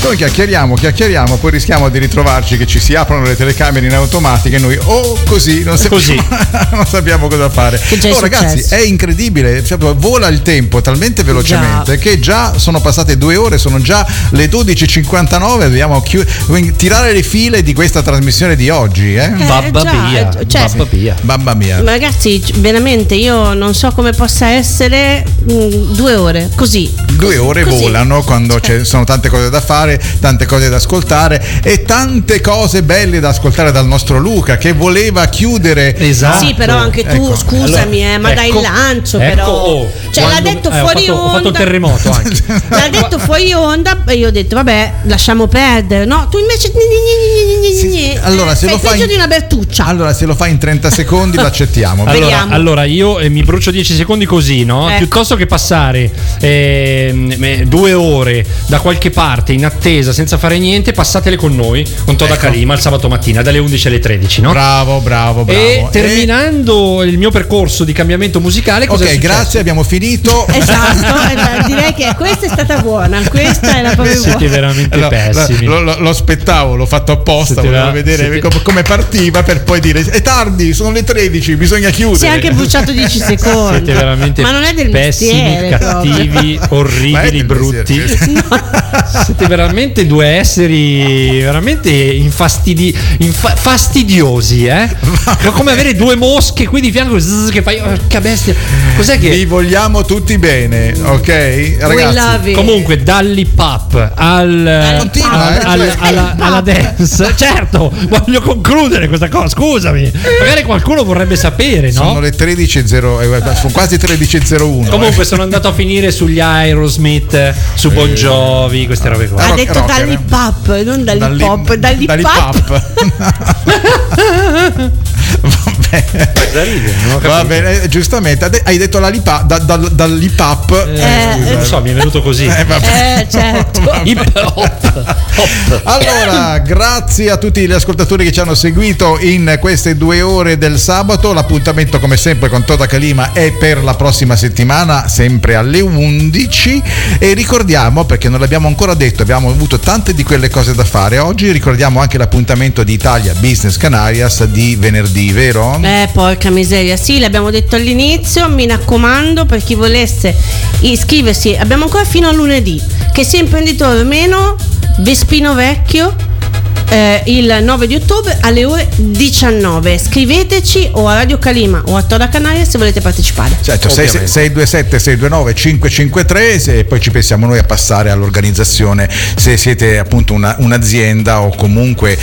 Noi chiacchieriamo, poi rischiamo di ritrovarci che ci si aprono le telecamere in automatico e noi così non sappiamo cosa fare. Ragazzi, è incredibile, vola il tempo talmente velocemente che già sono passate 2 ore, sono già le 12:59, dobbiamo tirare le file di questa trasmissione di oggi. Babba mia. Ragazzi, veramente io non so come possa essere 2 ore così. 2 ore così volano quando ci sono tante cose da fare, tante cose da ascoltare e tante cose belle da ascoltare dal nostro Luca che voleva chiudere. Esatto. Sì, però anche tu, scusami, ma dai il lancio, però. L'ha detto fuori onda. Ho fatto il terremoto anche. L'ha detto fuori onda e io ho detto vabbè, lasciamo perdere. No, tu invece allora se lo fai peggio di una Bertuccia. Allora se lo fai in 30 secondi lo accettiamo. Allora io mi brucio 10 secondi così, no? Piuttosto che passare 2 ore da qualche parte in attesa senza fare niente, passatele con noi, con Toda Calima il sabato mattina dalle 11 alle 13, no? Bravo. E terminando il mio percorso di cambiamento musicale, cosa è successo? Grazie, abbiamo finito. Esatto, direi che questa è stata buona, questa era proprio buona. Siete veramente pessimi. Lo aspettavo, l'ho fatto apposta, volevo vedere come partiva per poi dire è tardi, sono le 13, bisogna chiudere. Si è anche bruciato 10 secondi. Siete veramente ma non è del pessimi, mestiere, cattivi, orribili, brutti. Siete veramente due esseri veramente fastidiosi, come avere 2 mosche qui di fianco che fai, che bestia. Cos'è che vi vogliamo tutti bene, ok ragazzi? Comunque dall'hip hop alla dance, certo, voglio concludere questa cosa, scusami, magari qualcuno vorrebbe sapere, no? Sono le 13:0, sono quasi 13:01. Comunque sono andato a finire sugli Aerosmith, su Bon Jovi, queste robe qua. Ha detto dall'hip hop, non dall'hip hop, dall'hip hop. Va bene, giustamente hai detto dall'hip hop. Non lo so, mi è venuto così. Certo. Hip hop. Allora, grazie a tutti gli ascoltatori che ci hanno seguito in queste 2 ore del sabato. L'appuntamento come sempre con Toda Calima è per la prossima settimana, sempre alle 11. E ricordiamo, perché non l'abbiamo ancora detto, abbiamo avuto tante di quelle cose da fare oggi, ricordiamo anche l'appuntamento di Italia Business Canarias di venerdì, vero? Porca miseria, sì, l'abbiamo detto all'inizio, mi raccomando, per chi volesse iscriversi, abbiamo ancora fino a lunedì, che sia imprenditore o meno, Vespino Vecchio, il 9 di ottobre alle ore 19. Scriveteci o a Radio Calima o a Toda Canaria se volete partecipare. Certo, 627 629 553 e poi ci pensiamo noi a passare all'organizzazione se siete appunto un'azienda o comunque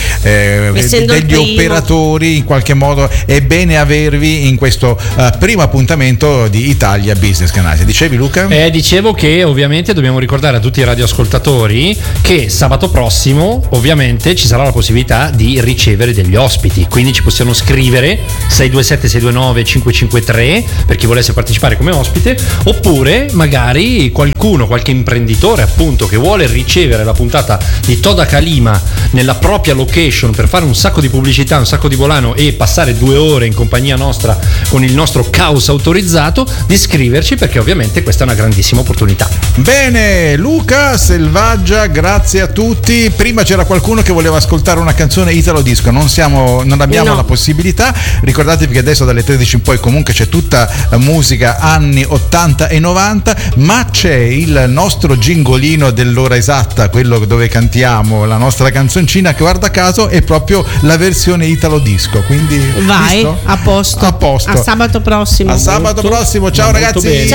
degli operatori, in qualche modo è bene avervi in questo primo appuntamento di Italia Business Canale. Dicevi, Luca? Dicevo che ovviamente dobbiamo ricordare a tutti i radioascoltatori che sabato prossimo ovviamente ci sarà la possibilità di ricevere degli ospiti, quindi ci possiamo scrivere 627 629 553 per chi volesse partecipare come ospite, oppure magari qualche imprenditore appunto che vuole ricevere la puntata di Toda Calima nella propria location per fare un sacco di pubblicità, un sacco di volano e passare 2 ore in compagnia nostra con il nostro caos autorizzato, di scriverci, perché ovviamente questa è una grandissima opportunità. Bene, Luca Selvaggia, grazie a tutti. Prima c'era qualcuno che voleva ascoltare una canzone italo disco, non abbiamo la possibilità. Ricordatevi che adesso dalle 13 in poi comunque c'è tutta musica anni 80 e 90, ma c'è il nostro gingolino dell'ora esatta, quello dove cantiamo la nostra canzoncina, che guarda caso è proprio la versione italo disco, quindi vai, a posto. A sabato prossimo. Ciao ragazzi.